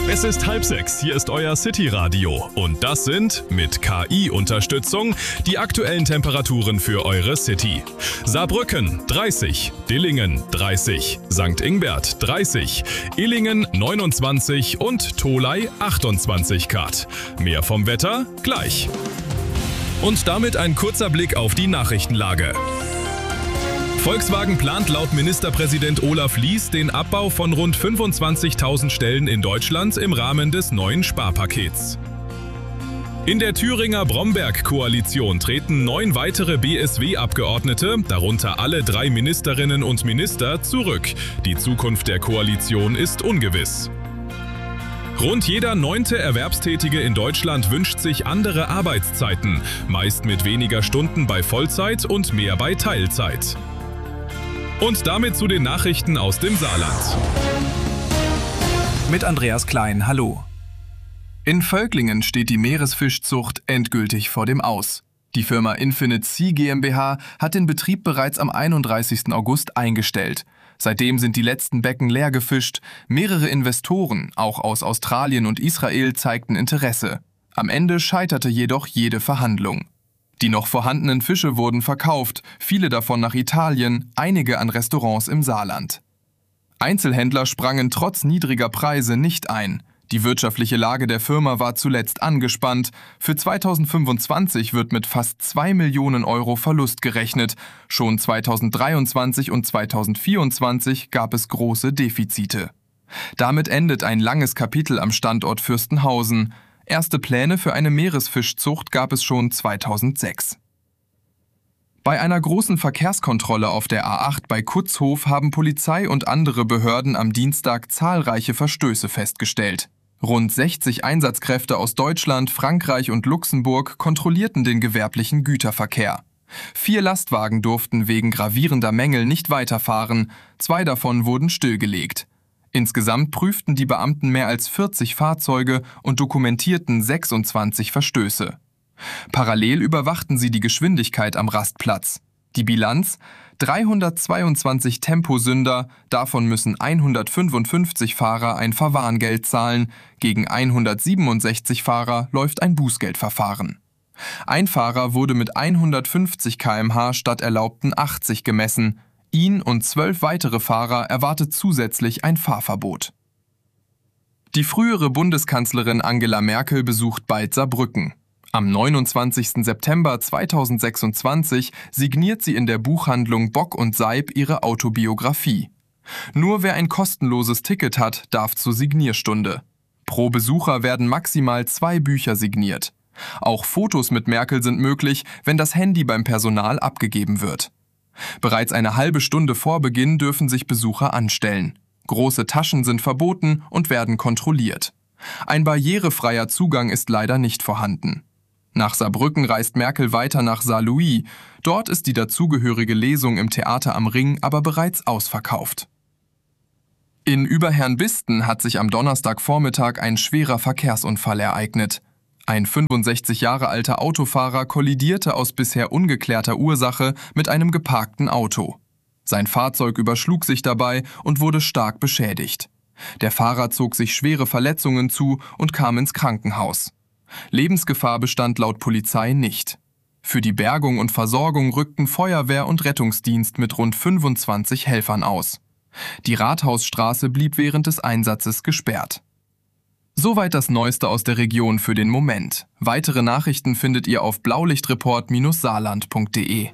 Es ist 5:30, hier ist euer City-Radio und das sind, mit KI-Unterstützung, die aktuellen Temperaturen für eure City. Saarbrücken 30, Dillingen 30, St. Ingbert 30, Illingen 29 und Tholey 28 Grad. Mehr vom Wetter gleich. Und damit ein kurzer Blick auf die Nachrichtenlage. Volkswagen plant laut Ministerpräsident Olaf Lies den Abbau von rund 25.000 Stellen in Deutschland im Rahmen des neuen Sparpakets. In der Thüringer Bromberg-Koalition treten 9 weitere BSW-Abgeordnete, darunter alle 3 Ministerinnen und Minister, zurück. Die Zukunft der Koalition ist ungewiss. Rund jeder 9. Erwerbstätige in Deutschland wünscht sich andere Arbeitszeiten, meist mit weniger Stunden bei Vollzeit und mehr bei Teilzeit. Und damit zu den Nachrichten aus dem Saarland. Mit Andreas Klein, hallo. In Völklingen steht die Meeresfischzucht endgültig vor dem Aus. Die Firma Infinite Sea GmbH hat den Betrieb bereits am 31. August eingestellt. Seitdem sind die letzten Becken leer gefischt. Mehrere Investoren, auch aus Australien und Israel, zeigten Interesse. Am Ende scheiterte jedoch jede Verhandlung. Die noch vorhandenen Fische wurden verkauft, viele davon nach Italien, einige an Restaurants im Saarland. Einzelhändler sprangen trotz niedriger Preise nicht ein. Die wirtschaftliche Lage der Firma war zuletzt angespannt. Für 2025 wird mit fast 2 Millionen Euro Verlust gerechnet. Schon 2023 und 2024 gab es große Defizite. Damit endet ein langes Kapitel am Standort Fürstenhausen. Erste Pläne für eine Meeresfischzucht gab es schon 2006. Bei einer großen Verkehrskontrolle auf der A8 bei Kutzhof haben Polizei und andere Behörden am Dienstag zahlreiche Verstöße festgestellt. Rund 60 Einsatzkräfte aus Deutschland, Frankreich und Luxemburg kontrollierten den gewerblichen Güterverkehr. 4 Lastwagen durften wegen gravierender Mängel nicht weiterfahren, 2 davon wurden stillgelegt. Insgesamt prüften die Beamten mehr als 40 Fahrzeuge und dokumentierten 26 Verstöße. Parallel überwachten sie die Geschwindigkeit am Rastplatz. Die Bilanz: 322 Temposünder, davon müssen 155 Fahrer ein Verwarngeld zahlen, gegen 167 Fahrer läuft ein Bußgeldverfahren. Ein Fahrer wurde mit 150 km/h statt erlaubten 80 gemessen. Ihn und 12 weitere Fahrer erwartet zusätzlich ein Fahrverbot. Die frühere Bundeskanzlerin Angela Merkel besucht bald Saarbrücken. Am 29. September 2026 signiert sie in der Buchhandlung Bock und Seib ihre Autobiografie. Nur wer ein kostenloses Ticket hat, darf zur Signierstunde. Pro Besucher werden maximal 2 Bücher signiert. Auch Fotos mit Merkel sind möglich, wenn das Handy beim Personal abgegeben wird. Bereits eine halbe Stunde vor Beginn dürfen sich Besucher anstellen. Große Taschen sind verboten und werden kontrolliert. Ein barrierefreier Zugang ist leider nicht vorhanden. Nach Saarbrücken reist Merkel weiter nach Saarlouis. Dort ist die dazugehörige Lesung im Theater am Ring aber bereits ausverkauft. In Überherrnbisten hat sich am Donnerstagvormittag ein schwerer Verkehrsunfall ereignet. Ein 65 Jahre alter Autofahrer kollidierte aus bisher ungeklärter Ursache mit einem geparkten Auto. Sein Fahrzeug überschlug sich dabei und wurde stark beschädigt. Der Fahrer zog sich schwere Verletzungen zu und kam ins Krankenhaus. Lebensgefahr bestand laut Polizei nicht. Für die Bergung und Versorgung rückten Feuerwehr und Rettungsdienst mit rund 25 Helfern aus. Die Rathausstraße blieb während des Einsatzes gesperrt. Soweit das Neueste aus der Region für den Moment. Weitere Nachrichten findet ihr auf blaulichtreport-saarland.de.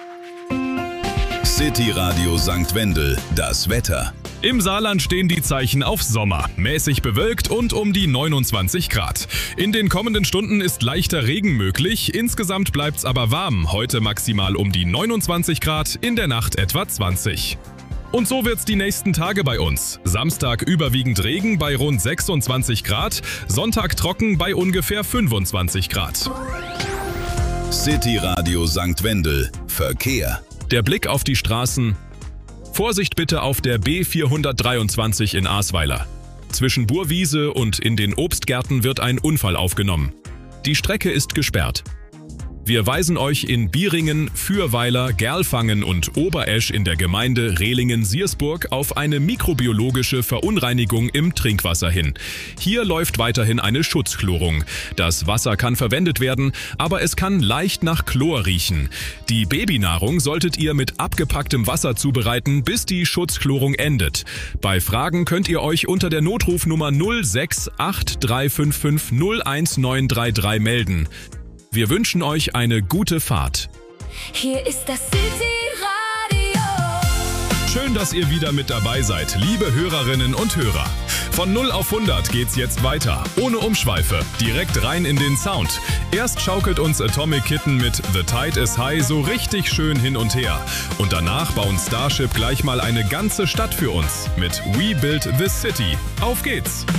City Radio St. Wendel, das Wetter. Im Saarland stehen die Zeichen auf Sommer, mäßig bewölkt und um die 29 Grad. In den kommenden Stunden ist leichter Regen möglich, insgesamt bleibt's aber warm, heute maximal um die 29 Grad, in der Nacht etwa 20. Und so wird's die nächsten Tage bei uns. Samstag überwiegend Regen bei rund 26 Grad, Sonntag trocken bei ungefähr 25 Grad. City Radio St. Wendel, Verkehr. Der Blick auf die Straßen. Vorsicht bitte auf der B423 in Ahrweiler. Zwischen Burwiese und in den Obstgärten wird ein Unfall aufgenommen. Die Strecke ist gesperrt. Wir weisen euch in Bieringen, Fürweiler, Gerlfangen und Oberesch in der Gemeinde Rehlingen-Siersburg auf eine mikrobiologische Verunreinigung im Trinkwasser hin. Hier läuft weiterhin eine Schutzchlorung. Das Wasser kann verwendet werden, aber es kann leicht nach Chlor riechen. Die Babynahrung solltet ihr mit abgepacktem Wasser zubereiten, bis die Schutzchlorung endet. Bei Fragen könnt ihr euch unter der Notrufnummer 068355 01933 melden. Wir wünschen euch eine gute Fahrt. Hier ist das City-Radio. Schön, dass ihr wieder mit dabei seid, liebe Hörerinnen und Hörer. Von 0 auf 100 geht's jetzt weiter, ohne Umschweife, direkt rein in den Sound. Erst schaukelt uns Atomic Kitten mit The Tide is High so richtig schön hin und her. Und danach bauen Starship gleich mal eine ganze Stadt für uns mit We Build This City. Auf geht's!